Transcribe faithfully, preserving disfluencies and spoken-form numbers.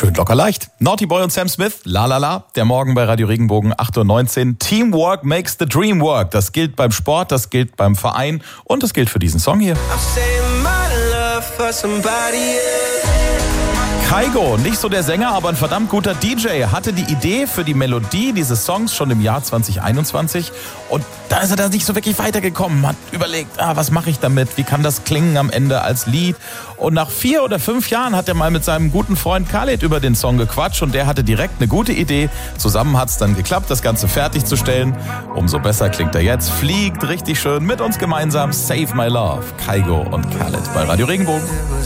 Schön locker leicht. Naughty Boy und Sam Smith, la la la. Der Morgen bei Radio Regenbogen, acht Uhr neunzehn. Teamwork makes the dream work. Das gilt beim Sport, das gilt beim Verein und das gilt für diesen Song hier. Kygo, nicht so der Sänger, aber ein verdammt guter D J, hatte die Idee für die Melodie dieses Songs schon im Jahr zwanzig einundzwanzig und da ist er da nicht so wirklich weitergekommen, hat überlegt, ah, was mache ich damit, wie kann das klingen am Ende als Lied, und nach vier oder fünf Jahren hat er mal mit seinem guten Freund Khaled über den Song gequatscht und der hatte direkt eine gute Idee. Zusammen hat es dann geklappt, das Ganze fertigzustellen. Umso besser klingt er jetzt, fliegt richtig schön mit uns gemeinsam. Save My Love, Kygo und Khaled bei Radio Regenbogen.